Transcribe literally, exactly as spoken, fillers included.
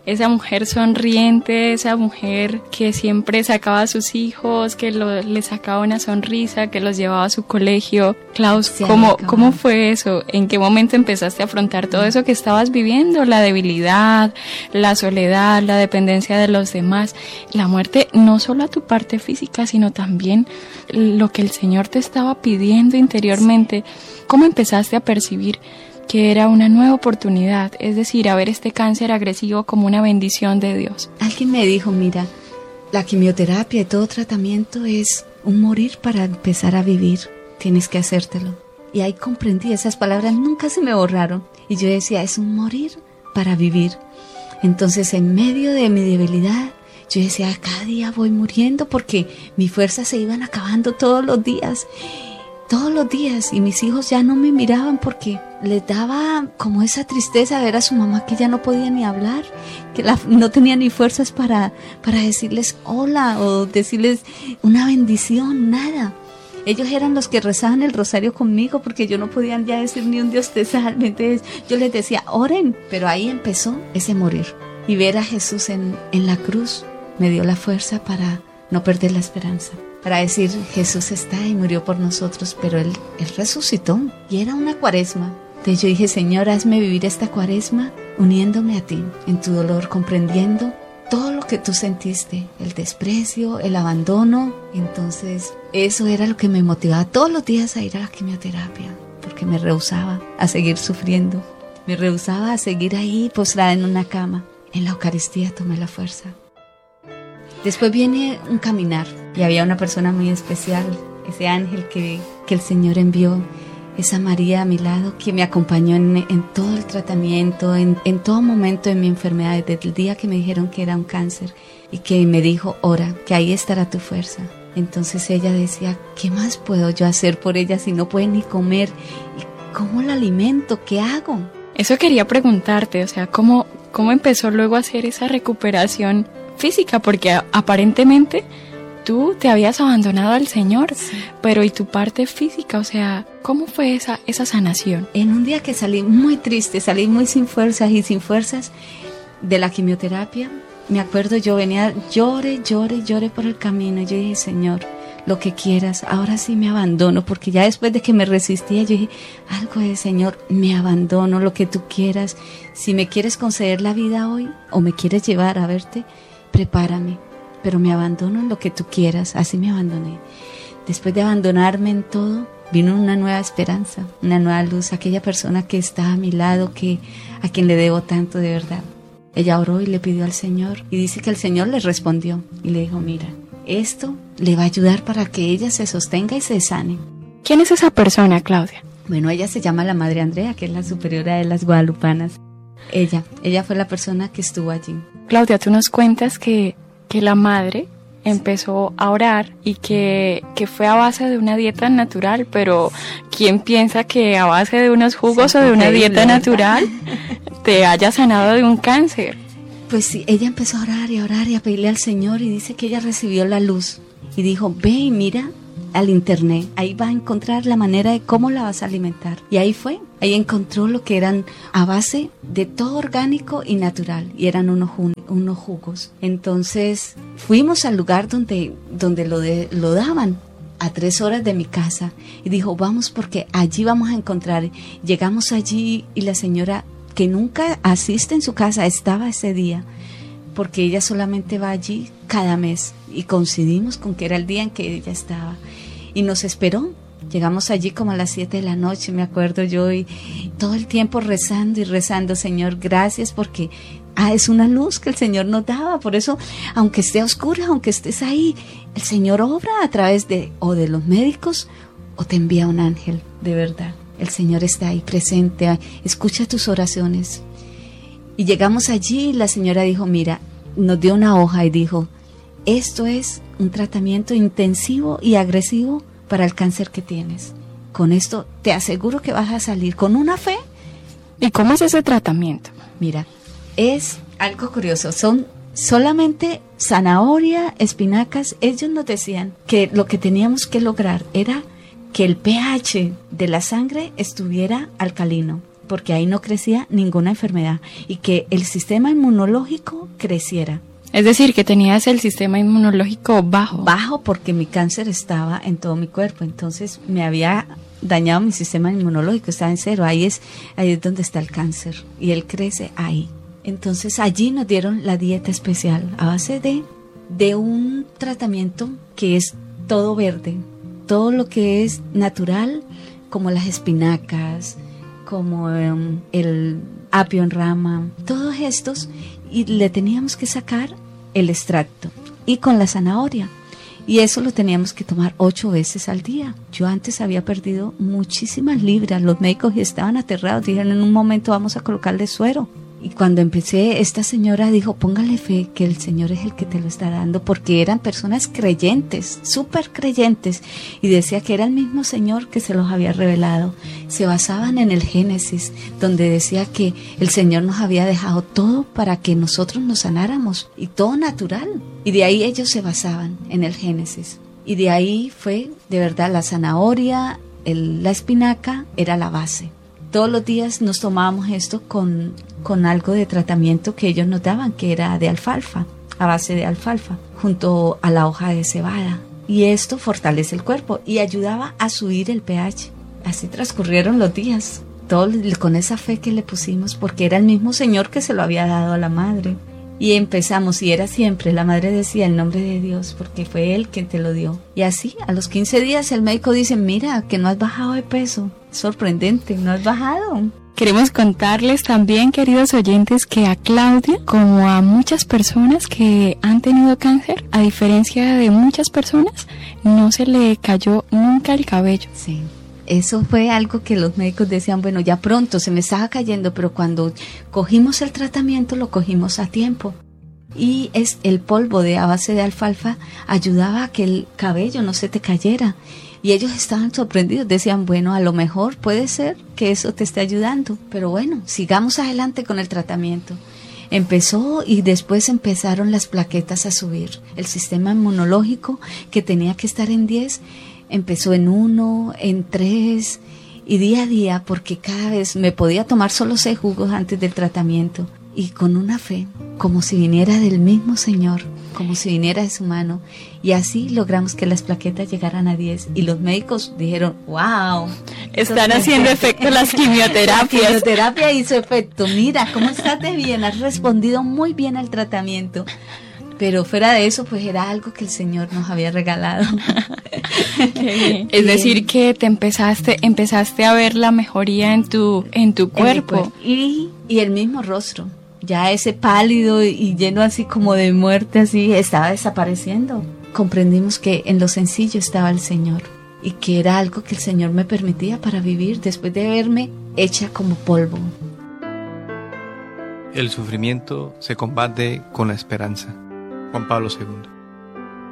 esa mujer sonriente, esa mujer que siempre sacaba a sus hijos, que lo, les sacaba una sonrisa, que los llevaba a su colegio. Klaus, ¿cómo, ¿cómo fue eso? ¿En qué momento empezaste a afrontar todo eso que estabas viviendo? La debilidad, la soledad, la dependencia de los demás, la muerte no solo a tu parte física, sino también lo que el Señor te estaba pidiendo interiormente. ¿Cómo empezaste a percibir que era una nueva oportunidad, es decir, a ver este cáncer agresivo como una bendición de Dios? Alguien me dijo, mira, la quimioterapia y todo tratamiento es un morir para empezar a vivir, tienes que hacértelo. Y ahí comprendí, esas palabras nunca se me borraron. Y yo decía, es un morir para vivir. Entonces, en medio de mi debilidad, yo decía, cada día voy muriendo porque mis fuerzas se iban acabando todos los días. Todos los días, y mis hijos ya no me miraban porque les daba como esa tristeza ver a su mamá que ya no podía ni hablar, que la, no tenía ni fuerzas para, para decirles hola o decirles una bendición, nada. Ellos eran los que rezaban el rosario conmigo porque yo no podía ya decir ni un Dios te salve. Entonces yo les decía, oren, pero ahí empezó ese morir. Y ver a Jesús en, en la cruz me dio la fuerza para no perder la esperanza. Para decir, Jesús está y murió por nosotros, pero Él, él resucitó. Y era una cuaresma. Entonces yo dije, Señor, hazme vivir esta cuaresma uniéndome a ti, en tu dolor, comprendiendo todo lo que tú sentiste, el desprecio, el abandono. Entonces eso era lo que me motivaba todos los días a ir a la quimioterapia, porque me rehusaba a seguir sufriendo. Me rehusaba a seguir ahí postrada en una cama. En la Eucaristía tomé la fuerza. Después viene un caminar y había una persona muy especial, ese ángel que, que el Señor envió, esa María a mi lado que me acompañó en, en todo el tratamiento, en, en todo momento de mi enfermedad, desde el día que me dijeron que era un cáncer y que me dijo, ora, que ahí estará tu fuerza. Entonces ella decía, ¿qué más puedo yo hacer por ella si no puede ni comer? ¿Y cómo la alimento? ¿Qué hago? Eso quería preguntarte, o sea, ¿cómo, cómo empezó luego a hacer esa recuperación física? Porque a, aparentemente tú te habías abandonado al Señor, sí. Pero ¿y tu parte física? O sea, ¿cómo fue esa, esa sanación? En un día que salí muy triste, salí muy sin fuerzas y sin fuerzas de la quimioterapia, me acuerdo yo venía, llore, llore, llore por el camino, y yo dije, Señor, lo que quieras, ahora sí me abandono, porque ya después de que me resistía, yo dije, algo de Señor, me abandono, lo que tú quieras, si me quieres conceder la vida hoy, o me quieres llevar a verte, prepárame, pero me abandono en lo que tú quieras. Así me abandoné. Después de abandonarme en todo, vino una nueva esperanza, una nueva luz, aquella persona que está a mi lado, que a quien le debo tanto de verdad. Ella oró y le pidió al Señor, y dice que el Señor le respondió, y le dijo, mira, esto le va a ayudar para que ella se sostenga y se sane. ¿Quién es esa persona, Claudia? Bueno, ella se llama la Madre Andrea, que es la superiora de las guadalupanas. Ella, ella fue la persona que estuvo allí. Claudia, tú nos cuentas que, que la madre empezó a orar y que, que fue a base de una dieta natural, pero ¿quién piensa que a base de unos jugos sí, o de una dieta natural te haya sanado de un cáncer? Pues sí, ella empezó a orar y a orar y a pedirle al Señor, y dice que ella recibió la luz y dijo, ve y mira al internet, ahí va a encontrar la manera de cómo la vas a alimentar. Y ahí fue, ahí encontró lo que eran a base de todo orgánico y natural, y eran unos, unos jugos. Entonces fuimos al lugar donde, donde lo, de, lo daban, a tres horas de mi casa, y dijo, vamos porque allí vamos a encontrar. Llegamos allí y la señora, que nunca asiste en su casa, estaba ese día, porque ella solamente va allí cada mes, y coincidimos con que era el día en que ella estaba, y nos esperó. Llegamos allí como a las siete de la noche, me acuerdo yo, y todo el tiempo rezando y rezando, Señor, gracias, porque ah, es una luz que el Señor nos daba. Por eso, aunque esté oscura, aunque estés ahí, el Señor obra a través de o de los médicos, o te envía un ángel, de verdad. El Señor está ahí presente, escucha tus oraciones. Y llegamos allí y la señora dijo, mira, nos dio una hoja y dijo, esto es un tratamiento intensivo y agresivo para el cáncer que tienes. Con esto te aseguro que vas a salir con una fe. ¿Y cómo es ese tratamiento? Mira, es algo curioso, son solamente zanahoria, espinacas. Ellos nos decían que lo que teníamos que lograr era que el pH de la sangre estuviera alcalino. porque ahí no crecía ninguna enfermedad, y que el sistema inmunológico creciera. Es decir, que tenías el sistema inmunológico bajo. Bajo porque mi cáncer estaba en todo mi cuerpo, entonces me había dañado mi sistema inmunológico, estaba en cero, ahí es, ahí es donde está el cáncer, y él crece ahí. Entonces allí nos dieron la dieta especial a base de, de un tratamiento que es todo verde, todo lo que es natural, como las espinacas, como um, el apio en rama, todos estos, y le teníamos que sacar el extracto, y con la zanahoria, y eso lo teníamos que tomar ocho veces al día. Yo antes había perdido muchísimas libras, los médicos estaban aterrados, dijeron en un momento vamos a colocarle suero. Y cuando empecé, esta señora dijo, póngale fe que el Señor es el que te lo está dando, porque eran personas creyentes, súper creyentes, y decía que era el mismo Señor que se los había revelado. Se basaban en el Génesis, donde decía que el Señor nos había dejado todo para que nosotros nos sanáramos, y todo natural. Y de ahí ellos se basaban en el Génesis. Y de ahí fue, de verdad, la zanahoria, el, la espinaca, era la base. Todos los días nos tomábamos esto con, con algo de tratamiento que ellos nos daban, que era de alfalfa, a base de alfalfa, junto a la hoja de cebada. Y esto fortalece el cuerpo y ayudaba a subir el pH. Así transcurrieron los días, todos con esa fe que le pusimos, porque era el mismo Señor que se lo había dado a la madre. Y empezamos, y era siempre, la madre decía el nombre de Dios, porque fue Él quien te lo dio. Y así, a los quince días el médico dice, mira, que no has bajado de peso. Sorprendente, no has bajado. Queremos contarles también, queridos oyentes, que a Claudia, como a muchas personas que han tenido cáncer, a diferencia de muchas personas, no se le cayó nunca el cabello. Sí. Eso fue algo que los médicos decían, bueno, ya pronto se me estaba cayendo, pero cuando cogimos el tratamiento lo cogimos a tiempo. Y es el polvo de a base de alfalfa ayudaba a que el cabello no se te cayera. Y ellos estaban sorprendidos, decían, bueno, a lo mejor puede ser que eso te esté ayudando, pero bueno, sigamos adelante con el tratamiento. Empezó y después empezaron las plaquetas a subir. El sistema inmunológico, que tenía que estar en diez, empezó en uno, en tres, y día a día, porque cada vez me podía tomar solo seis jugos antes del tratamiento, y con una fe, como si viniera del mismo Señor, como si viniera de su mano, y así logramos que las plaquetas llegaran a diez, y los médicos dijeron, wow, están haciendo efecto las quimioterapias. La quimioterapia hizo efecto, mira, ¿cómo estás de bien? Has respondido muy bien al tratamiento. Pero fuera de eso, pues era algo que el Señor nos había regalado. Es decir, que te empezaste, empezaste a ver la mejoría en tu, en tu cuerpo. En mi cuerpo. Y, y el mismo rostro, ya ese pálido y lleno así como de muerte, así, estaba desapareciendo. Comprendimos que en lo sencillo estaba el Señor, y que era algo que el Señor me permitía para vivir después de verme hecha como polvo. El sufrimiento se combate con la esperanza. Juan Pablo segundo.